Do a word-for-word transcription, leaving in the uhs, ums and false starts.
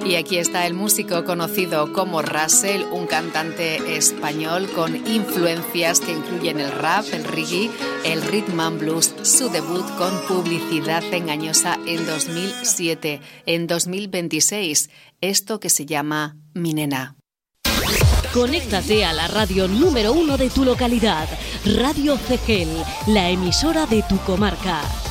Y aquí está el músico conocido como Russell, un cantante español con influencias que incluyen el rap, el reggae, el rhythm and blues. Su debut con Publicidad engañosa en dos mil siete. En dos mil veintiséis, esto que se llama Mi Nena. Conéctate a la radio número uno de tu localidad, Radio Cegel, la emisora de tu comarca.